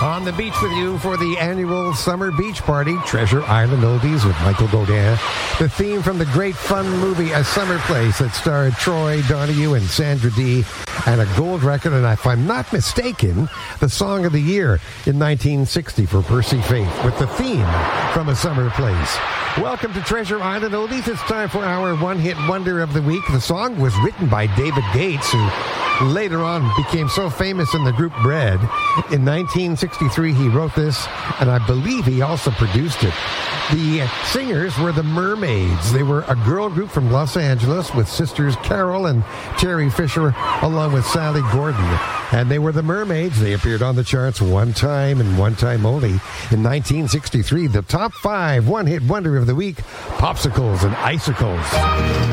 On the beach with you for the annual summer beach party, Treasure Island Oldies with Michael Godin. The theme from the great fun movie A Summer Place that starred Troy Donahue and Sandra Dee, and a gold record, and if I'm not mistaken, the song of the year in 1960 for Percy Faith with the theme from A Summer Place. Welcome to Treasure Island Oldies. It's time for our one-hit wonder of the week. The song was written by David Gates, who later on became so famous in the group Bread. In 1963, he wrote this, and I believe he also produced it. The singers were the Mermaids. They were a girl group from Los Angeles with sisters Carol and Terry Fisher, along with Sally Gordon. And they were the Mermaids. They appeared on the charts one time and one time only. In 1963, the top 5 one-hit wonder of the week, Popsicles and Icicles.